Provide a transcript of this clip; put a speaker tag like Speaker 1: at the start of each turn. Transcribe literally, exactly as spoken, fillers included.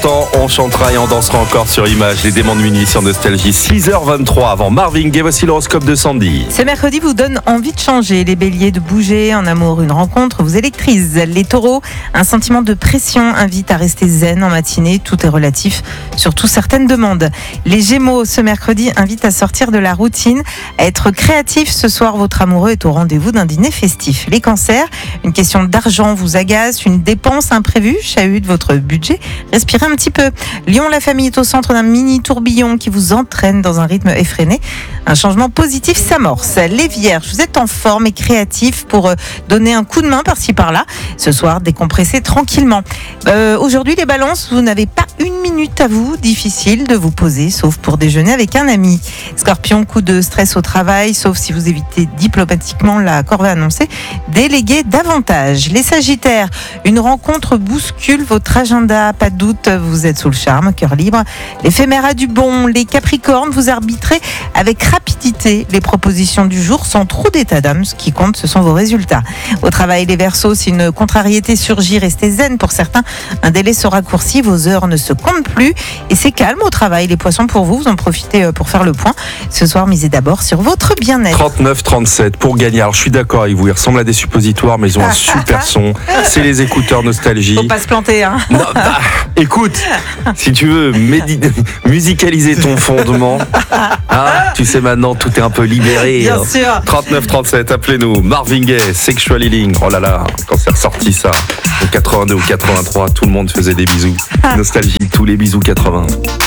Speaker 1: l'instant, on chantera et on dansera encore sur Image, les démons de minuit sur Nostalgie. six heures vingt-trois avant Marvin Gaye, voici l'horoscope de Sandy.
Speaker 2: Ce mercredi vous donne envie de changer. Les béliers, de bouger. En amour, une rencontre vous électrise. Les taureaux, un sentiment de pression invite à rester zen en matinée. Tout est relatif, surtout certaines demandes. Les gémeaux, ce mercredi invite à sortir de la routine, à être créatif. Ce soir, votre amoureux est au rendez-vous d'un dîner festif. Les cancers, une question d'argent vous agace, une dépense imprévue chahute votre budget. Respirez un petit peu. Lion, la famille est au centre d'un mini tourbillon qui vous entraîne dans un rythme effréné. Un changement positif s'amorce. Les vierges, vous êtes en forme et créatif pour donner un coup de main par-ci par-là. Ce soir, décompressez tranquillement. Euh, aujourd'hui, les balances, vous n'avez pas une minute à vous. Difficile de vous poser, sauf pour déjeuner avec un ami. Scorpion, coup de stress au travail, sauf si vous évitez diplomatiquement la corvée annoncée. Déléguez davantage. Les sagittaires, une rencontre bouscule votre agenda. Pas de doute, vous êtes sous le charme, cœur libre. L'éphémère a du bon. Les capricornes, vous arbitrez avec rapidité les propositions du jour sans trop d'état d'âme. Ce qui compte, ce sont vos résultats. Au travail, les verseaux, si une contrariété surgit, restez zen. Pour certains, un délai se raccourcit, vos heures ne se comptent plus et c'est calme au travail. Les poissons, pour vous, vous en profitez pour faire le point. Ce soir, misez d'abord sur votre bien-être.
Speaker 1: trente-neuf trente-sept pour gagner. Alors je suis d'accord avec vous, ils ressemblent à des suppositoires, mais ils ont un super son. C'est les écouteurs Nostalgie.
Speaker 2: Faut pas se planter, hein.
Speaker 1: Non, bah, écoute, si tu veux médi- musicaliser ton fondement, hein, tu sais maintenant, tout est un peu libéré.
Speaker 2: Bien
Speaker 1: hein.
Speaker 2: sûr.
Speaker 1: trente-neuf trente-sept, appelez-nous. Marvin Gaye, Sexual Healing. Oh là là, quand c'est ressorti ça, en quatre-vingt-deux ou quatre-vingt-trois, tout le monde faisait des bisous. Nostalgie, tous les bisous quatre-vingts.